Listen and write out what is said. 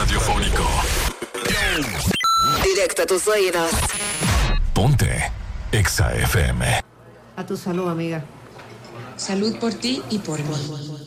radiofónico. Directo a tus oídos. Ponte Exa FM. A tu salud, amiga. Salud por ti y por mí.